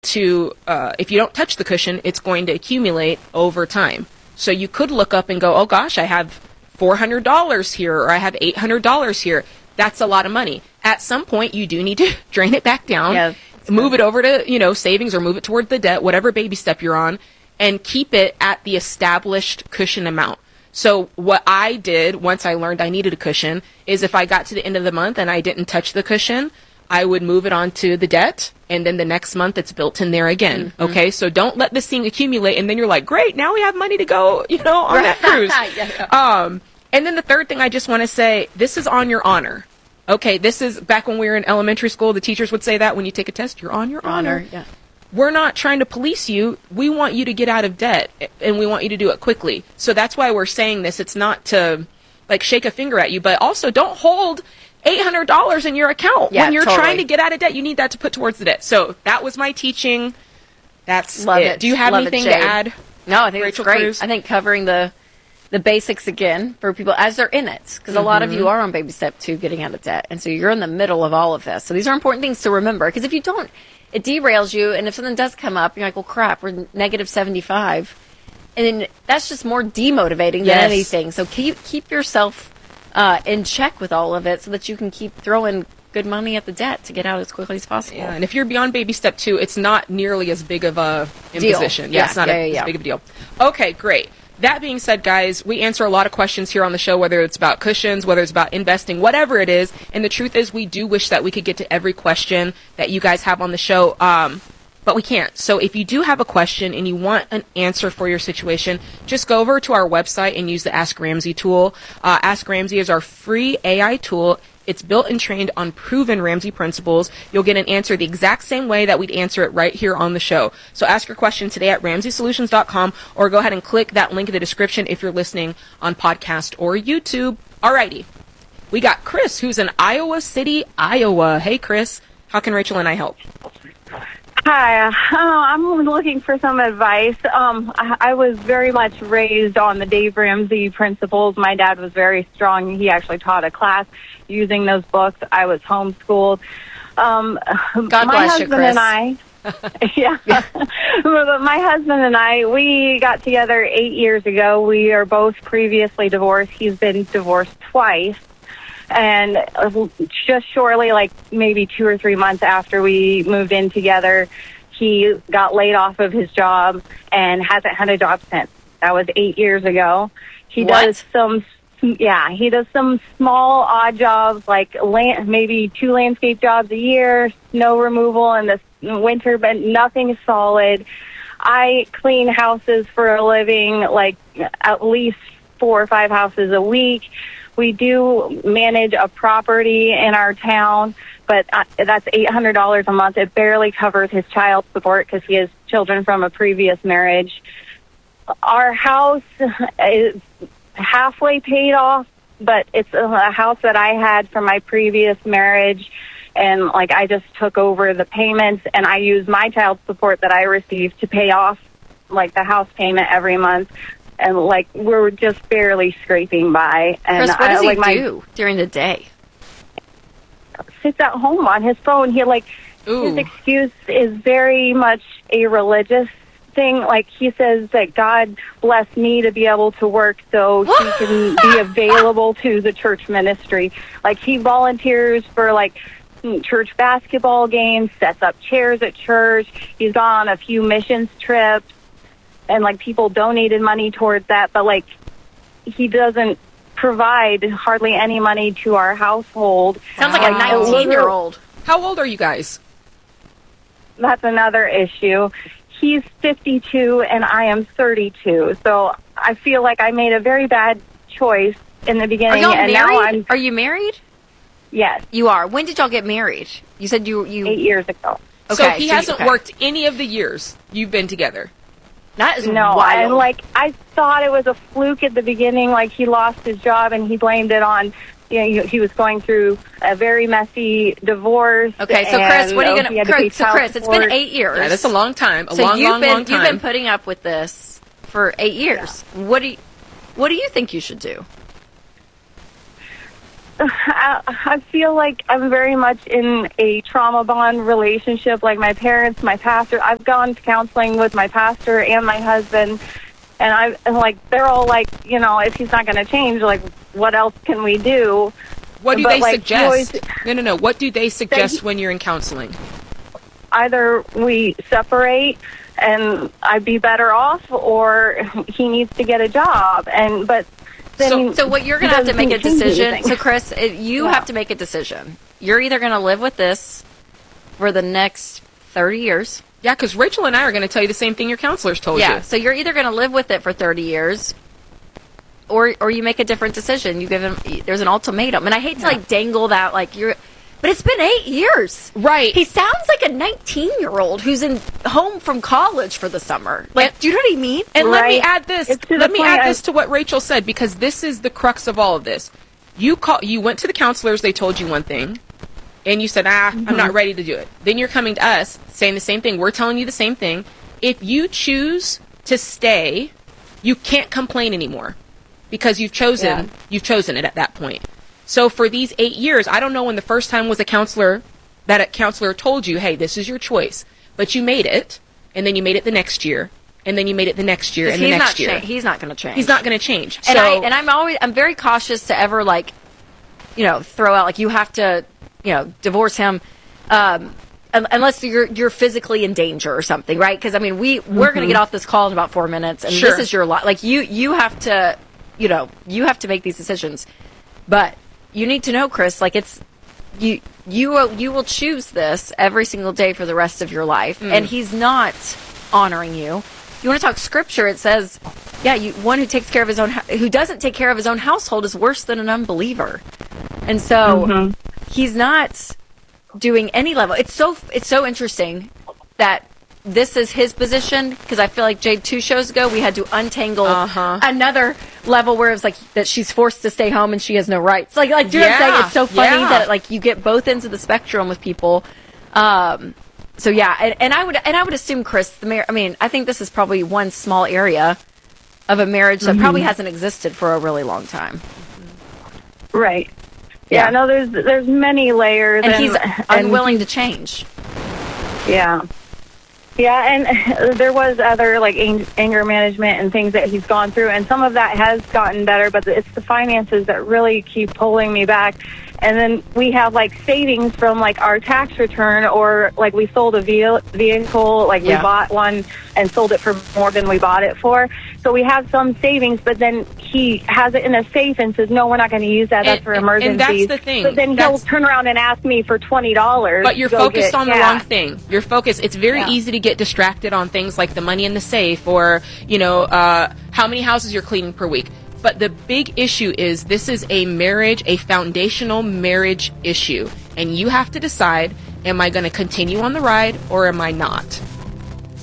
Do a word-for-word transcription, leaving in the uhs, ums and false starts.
to, uh, if you don't touch the cushion, it's going to accumulate over time. So you could look up and go, oh gosh, I have four hundred dollars here, or I have eight hundred dollars here. That's a lot of money. At some point, you do need to drain it back down, yeah, move it over to, you know, savings, or move it toward the debt, whatever baby step you're on, and keep it at the established cushion amount. So what I did once I learned I needed a cushion is if I got to the end of the month and I didn't touch the cushion, I would move it onto the debt, and then the next month it's built in there again. Mm-hmm. Okay, so don't let this thing accumulate, and then you're like, great, now we have money to go, you know, on that cruise. yeah, yeah. Um, and then the third thing I just want to say, this is on your honor. Okay, this is back when we were in elementary school, the teachers would say that when you take a test, you're on your honor. honor yeah. We're not trying to police you. We want you to get out of debt, and we want you to do it quickly. So that's why we're saying this. It's not to, like, shake a finger at you, but also don't hold eight hundred dollars in your account. Yeah, when you're totally. trying to get out of debt, you need that to put towards the debt. So that was my teaching. That's Love it. it. Do you have Love anything it, to add? No, I think Rachel it's great. Cruz? I think covering the the basics again for people as they're in it, because mm-hmm. a lot of you are on baby step two, getting out of debt, and so you're in the middle of all of this. So these are important things to remember, because if you don't, it derails you, and if something does come up, you're like, well, crap, we're negative seventy-five, and then that's just more demotivating yes. than anything. So keep keep yourself uh, in check with all of it, so that you can keep throwing good money at the debt to get out as quickly as possible. Yeah, and if you're beyond baby step two, it's not nearly as big of a imposition. Deal. Yeah, Yeah, it's not yeah, a, yeah, yeah. as big of a deal. Okay, great. That being said, guys, we answer a lot of questions here on the show, whether it's about cushions, whether it's about investing, whatever it is. And the truth is, we do wish that we could get to every question that you guys have on the show, um, but we can't. So if you do have a question and you want an answer for your situation, just go over to our website and use the Ask Ramsey tool. Uh, Ask Ramsey is our free A I tool. It's built and trained on proven Ramsey principles. You'll get an answer the exact same way that we'd answer it right here on the show. So ask your question today at ramsey solutions dot com, or go ahead and click that link in the description if you're listening on podcast or YouTube. Alrighty. We got Chris, who's in Iowa City, Iowa. Hey, Chris. How can Rachel and I help? Hi, uh, I'm looking for some advice. Um, I, I was very much raised on the Dave Ramsey principles. My dad was very strong. He actually taught a class using those books. I was homeschooled. Um, God my bless husband you, Chris. and I, yeah, yeah. But my husband and I, we got together eight years ago. We are both previously divorced. He's been divorced twice. And just shortly, like maybe two or three months after we moved in together, he got laid off of his job and hasn't had a job since. That was eight years ago. He What? does some, yeah, he does some small odd jobs, like land, maybe two landscape jobs a year, snow removal in the winter, but nothing solid. I clean houses for a living, like at least four or five houses a week. We do manage a property in our town, but uh, that's eight hundred dollars a month. It barely covers his child support because he has children from a previous marriage. Our house is halfway paid off, but it's a house that I had from my previous marriage. And, like, I just took over the payments, and I use my child support that I received to pay off, like, the house payment every month. And, like, we're just barely scraping by. And Chris, what does I, he like, my, do during the day? Sits at home on his phone. He, like, Ooh. his excuse is very much a religious thing. Like, he says that God blessed me to be able to work so he can be available to the church ministry. Like, he volunteers for, like, church basketball games, sets up chairs at church. He's gone on a few missions trips. And, like, people donated money towards that, but, like, he doesn't provide hardly any money to our household. Sounds like a nineteen-year-old. How old are you guys? That's another issue. He's fifty-two, and I am thirty-two. So I feel like I made a very bad choice in the Are beginning, y'all and married? now I'm... Are you married? Yes, You are. When did y'all get married? You said you... you eight years ago. so Okay, he so- hasn't okay. worked any of the years you've been together. That is No, wild. and, like, I thought it was a fluke at the beginning, like, he lost his job, and he blamed it on... You know, he, he was going through a very messy divorce. Okay, so Chris, and, what are you oh, he going had to... pay Chris, so child Chris, it's been support. eight years. Yeah, that's a long time. A so long, you've long, been, long time. You've been putting up with this for eight years. What do you, what do you think you should do? I, I feel like I'm very much in a trauma bond relationship. Like my parents, my pastor, I've gone to counseling with my pastor and my husband, and I and like they're all like, you know, if he's not going to change, like what else can we do? What do But, they like, suggest? always- no, no, no. What do they suggest They- when you're in counseling? Either we separate and I'd be better off, or he needs to get a job. And but then So- So what you're going to he have to make a doesn't change decision. anything. So Chris, it- you Yeah. have to make a decision. You're either going to live with this for the next thirty years. Yeah, because Rachel and I are going to tell you the same thing your counselors told Yeah. you. So you're either going to live with it for thirty years, or or you make a different decision. You give him. There's an ultimatum, and I hate to like dangle that like you're. But it's been eight years. Right. He sounds like a nineteen-year-old who's in home from college for the summer. Like, And- do you know what I mean? And let me Right. add this. It's to the Let me point add I- this to what Rachel said, because this is the crux of all of this. You call. You went to the counselors. They told you one thing, and you said, "Ah, I'm not ready to do it." Then you're coming to us saying the same thing. We're telling you the same thing. If you choose to stay, you can't complain anymore, because you've chosen. Yeah. You've chosen it at that point. So for these eight years, I don't know when the first time was a counselor that a counselor told you, "Hey, this is your choice," but you made it, and then you made it the next year, and then you made it the next year, and the he's next not year. cha- he's not going to change. He's not going to change. And so, I and I'm always I'm very cautious to ever like, you know, throw out like you have to, you know, divorce him, um, un- unless you're you're physically in danger or something, right? Because I mean, we we're going to get off this call in about four minutes, and Sure. this is your life. Like you you have to, you know, you have to make these decisions, but you need to know, Chris, like it's you you will you will choose this every single day for the rest of your life, and he's not honoring you. You want to talk scripture? It says, yeah, you, one who takes care of his own, hou- who doesn't take care of his own household is worse than an unbeliever. And so he's not doing any level. It's so it's so interesting that this is his position, because I feel like Jade, two shows ago we had to untangle Uh-huh. another level where it's like that she's forced to stay home and she has no rights. Like, like, do you know what I'm Yeah, saying? It's so funny yeah. that like you get both ends of the spectrum with people. Um, so yeah, and, and I would and I would assume, Chris, the mar- I mean, I think this is probably one small area of a marriage that probably hasn't existed for a really long time. Right. Yeah. Yeah. No, there's there's many layers, And and, he's and unwilling to change. Yeah. Yeah, and there was other like ang- anger management and things that he's gone through, and some of that has gotten better, but it's the finances that really keep pulling me back. And then we have like savings from like our tax return, or like we sold a ve- vehicle, like Yeah. we bought one and sold it for more than we bought it for. So we have some savings, but then he has it in a safe and says, no, we're not going to use that. That's And- for and- emergencies. and that's the thing. But then he'll That's- turn around and ask me for twenty dollars. But you're to go focused get on the gas. wrong thing. You're focused. It's very Yeah. easy to get distracted on things like the money in the safe, or, you know, uh, how many houses you're cleaning per week. But the big issue is this is a marriage, a foundational marriage issue. And you have to decide, am I going to continue on the ride or am I not?